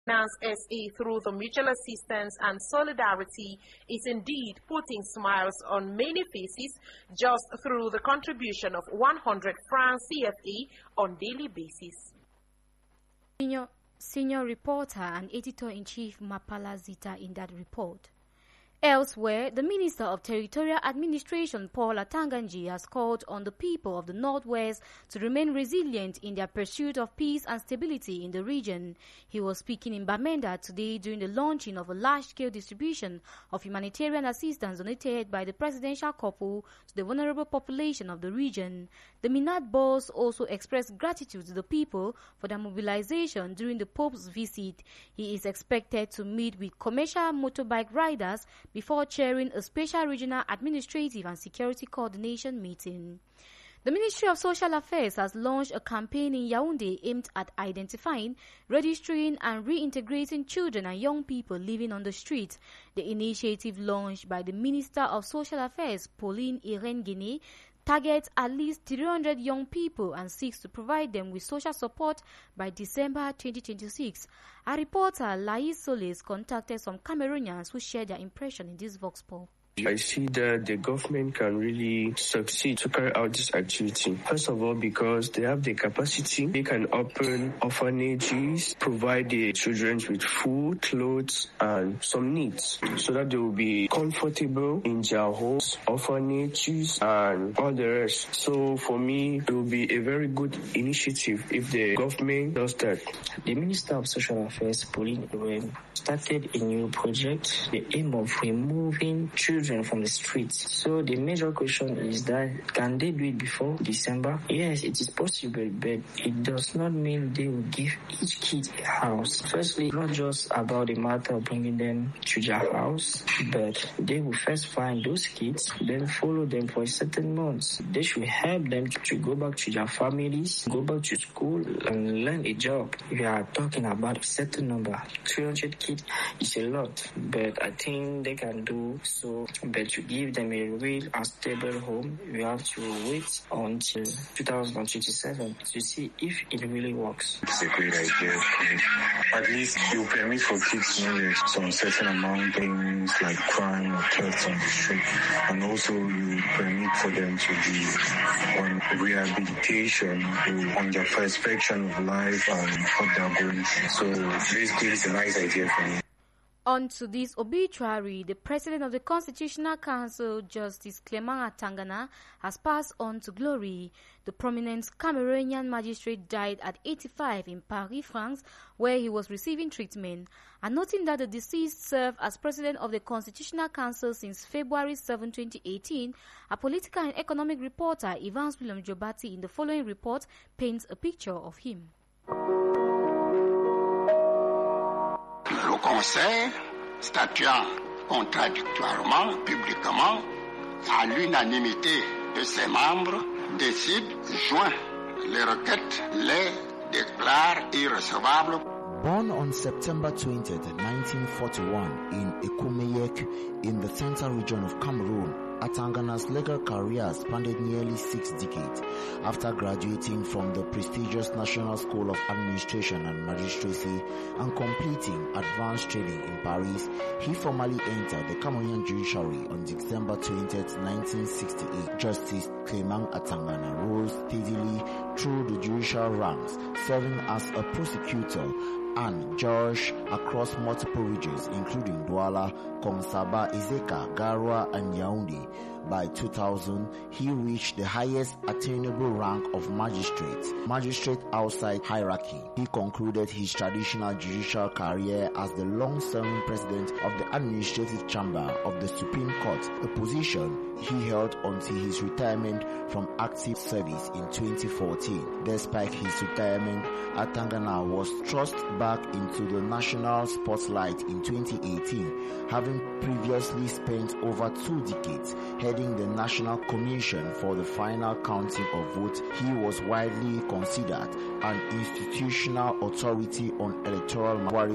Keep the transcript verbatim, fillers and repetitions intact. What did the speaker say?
Finance S A through the mutual assistance and solidarity is indeed putting smiles on many faces just through the contribution of one hundred francs C F A on daily basis. Senior, senior reporter and editor-in-chief Mapala Zita in that report. Elsewhere, the Minister of Territorial Administration, Paul Atanganji, has called on the people of the Northwest to remain resilient in their pursuit of peace and stability in the region. He was speaking in Bamenda today during the launching of a large-scale distribution of humanitarian assistance donated by the presidential couple to the vulnerable population of the region. The Minat boss also expressed gratitude to the people for their mobilization during the Pope's visit. He is expected to meet with commercial motorbike riders before chairing a special regional administrative and security coordination meeting. The Ministry of Social Affairs has launched a campaign in Yaoundé aimed at identifying, registering and reintegrating children and young people living on the streets. The initiative launched by the Minister of Social Affairs, Pauline Irene Guinée, targets at least three hundred young people and seeks to provide them with social support by December twenty twenty-six. Our reporter, Lais Solis, contacted some Cameroonians who shared their impression in this Vox Pop. I see that the government can really succeed to carry out this activity. First of all, because they have the capacity, they can open orphanages, provide the children with food, clothes, and some needs, so that they will be comfortable in their homes, orphanages, and all the rest. So for me, it will be a very good initiative if the government does that. The Minister of Social Affairs, Pauline Irene, started a new project, the aim of removing children from the streets. So the major question is that, can they do it before December? Yes, it is possible, but it does not mean they will give each kid a house. Firstly, not just about the matter of bringing them to their house, but they will first find those kids, then follow them for a certain months. They should help them to go back to their families, go back to school, and learn a job. We are talking about a certain number. three hundred kids is a lot, but I think they can do so. But to give them a real and stable home, we have to wait until two thousand twenty-seven to see if it really works. It's a great idea. At least you permit for kids to know some certain amount of things like crime or thefts on the street, and also you permit for them to be on rehabilitation, on their perspective of life and what they're going through. So basically, it's a nice idea for me. On to this obituary, the President of the Constitutional Council, Justice Clement Atangana, has passed on to glory. The prominent Cameroonian magistrate died at eighty-five in Paris, France, where he was receiving treatment. And noting that the deceased served as President of the Constitutional Council since February seventh, twenty eighteen, a political and economic reporter, Evans William Jobati, in the following report, paints a picture of him. Le Conseil, statuant contradictoirement, publiquement, à l'unanimité de ses membres, décide, joint les requêtes, les déclare irrecevables. Born on September twentieth, nineteen forty-one in Ekumeyek in the central region of Cameroon, Atangana's legal career spanned nearly six decades. After graduating from the prestigious National School of Administration and Magistracy and completing advanced training in Paris, he formally entered the Cameroonian judiciary on December twentieth, nineteen sixty-eight. Justice Clement Atangana rose steadily through the judicial ranks, serving as a prosecutor and judge across multiple regions including Douala, Kongsaba, Ezeka, Garoua and Yaoundé. By two thousand, he reached the highest attainable rank of magistrate, magistrate outside hierarchy. He concluded his traditional judicial career as the long-serving president of the Administrative Chamber of the Supreme Court, a position he held until his retirement from active service in twenty fourteen. Despite his retirement, Atangana was thrust back into the national spotlight in twenty eighteen, having previously spent over two decades heading the National Commission for the final counting of votes. He was widely considered an institutional authority on electoral matters.